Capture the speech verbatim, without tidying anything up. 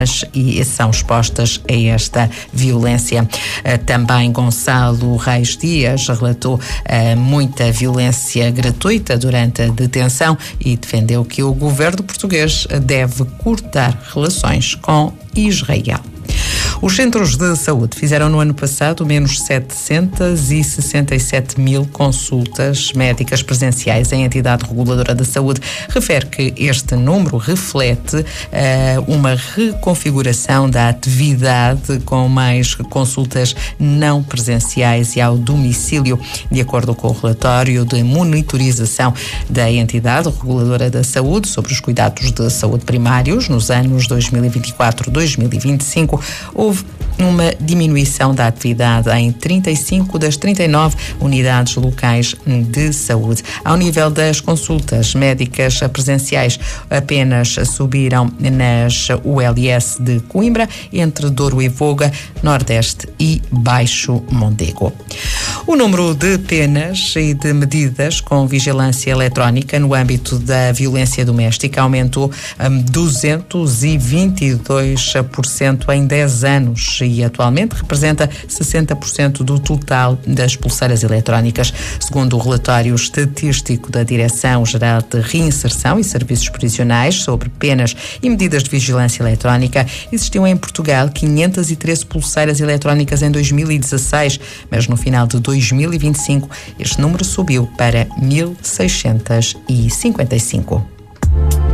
e são expostas a esta violência. Também Gonçalo Reis Dias relatou muita violência gratuita durante a detenção e defendeu que o governo português deve cortar relações com Israel. Os centros de saúde fizeram no ano passado menos setecentos e sessenta e sete mil consultas médicas presenciais. A entidade reguladora da saúde refere que este número reflete uh, uma reconfiguração da atividade com mais consultas não presenciais e ao domicílio. De acordo com o relatório de monitorização da entidade reguladora da saúde sobre os cuidados de saúde primários nos anos dois mil e vinte e quatro a dois mil e vinte e cinco, houve uma diminuição da atividade em trinta e cinco das trinta e nove unidades locais de saúde. Ao nível das consultas médicas presenciais, apenas subiram nas U L S de Coimbra, entre Douro e Voga, Nordeste e Baixo Mondego. O número de penas e de medidas com vigilância eletrónica no âmbito da violência doméstica aumentou um, duzentos e vinte e dois por cento em dez anos e atualmente representa sessenta por cento do total das pulseiras eletrónicas. Segundo o relatório estatístico da Direção-Geral de Reinserção e Serviços Prisionais sobre penas e medidas de vigilância eletrónica, existiam em Portugal quinhentas e treze pulseiras eletrónicas em dois mil e dezasseis, mas no final de dois mil e vinte e cinco este número subiu para mil seiscentos e cinquenta e cinco.